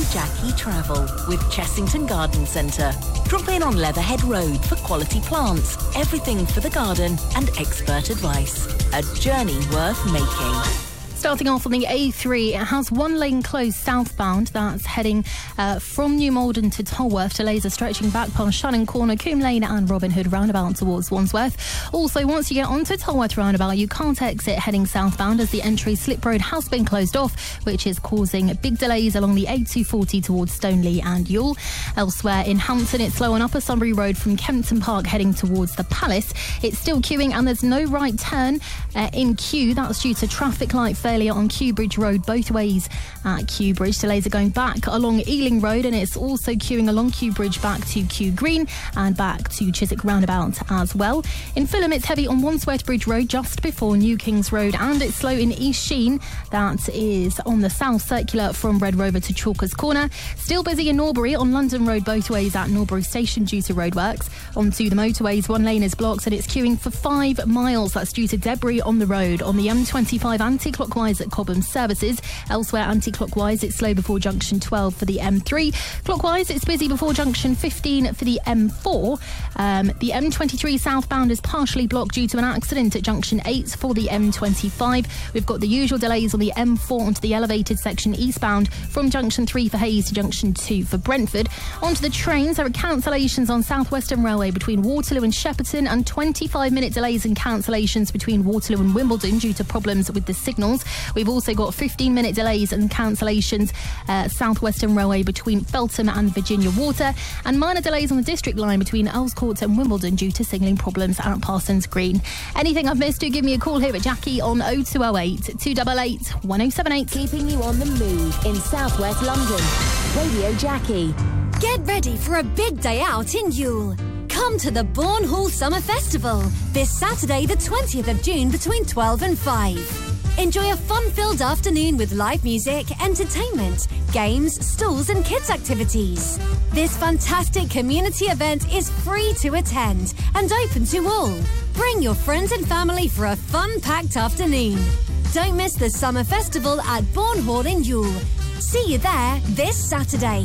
Jackie Travel with Chessington Garden Centre. Drop in on Leatherhead Road for quality plants, everything for the garden and expert advice. A journey worth making. Starting off on the A3, it has one lane closed southbound. That's heading from New Malden to Tolworth. Delays are stretching back past Shannon Corner, Coombe Lane and Robin Hood roundabout towards Wandsworth. Also, once you get onto Tolworth roundabout, you can't exit heading southbound as the entry slip road has been closed off, which is causing big delays along the A240 towards Stoneleigh and Ewell. Elsewhere in Hampton, it's slow on Upper Sunbury Road from Kempton Park heading towards the Palace. It's still queuing and there's no right turn in Kew. That's due to traffic light failure on Kew Bridge Road both ways at Kew Bridge. Delays are going back along Ealing Road and it's also queuing along Kew Bridge back to Kew Green and back to Chiswick roundabout as well. In Fulham, it's heavy on Wandsworth Bridge Road just before New Kings Road and it's slow in East Sheen. That is on the South Circular from Red Rover to Chalkers Corner. Still busy in Norbury on London Road both ways at Norbury Station due to roadworks. Onto the motorways, one lane is blocked and it's queuing for 5 miles. That's due to debris on the road. On the M25 anti-clockwise at Cobham Services. Elsewhere anti-clockwise, it's slow before junction 12 for the M3. Clockwise, it's busy before junction 15 for the M4. The M23 southbound is partially blocked due to an accident at junction 8 for the M25. We've got the usual delays on the M4 onto the elevated section eastbound from junction 3 for Hayes to junction 2 for Brentford. Onto the trains, there are cancellations on South Western Railway between Waterloo and Shepperton and 25-minute delays and cancellations between Waterloo and Wimbledon due to problems with the signals. We've also got 15-minute delays and cancellations South Western Railway between Feltham and Virginia Water and minor delays on the District Line between Earls Court and Wimbledon due to signalling problems at Parsons Green. Anything I've missed, do give me a call here at Jackie on 0208 288 1078. Keeping you on the move in South West London. Radio Jackie. Get ready for a big day out in Ewell. Come to the Bourne Hall Summer Festival this Saturday the 20th of June between 12 and 5. Enjoy a fun-filled afternoon with live music, entertainment, games, stalls and kids' activities. This fantastic community event is free to attend and open to all. Bring your friends and family for a fun-packed afternoon. Don't miss the Summer Festival at Bourne Hall in Ewell. See you there this Saturday.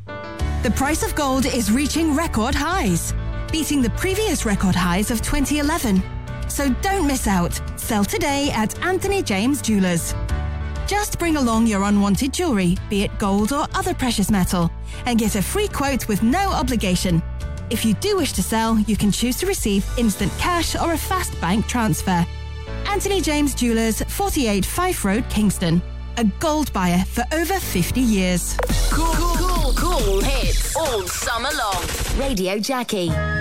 The price of gold is reaching record highs, beating the previous record highs of 2011. So don't miss out. Sell today at Anthony James Jewellers. Just bring along your unwanted jewellery, be it gold or other precious metal, and get a free quote with no obligation. If you do wish to sell, you can choose to receive instant cash or a fast bank transfer. Anthony James Jewellers, 48 Fife Road, Kingston. A gold buyer for over 50 years. Cool hits all summer long. Radio Jackie.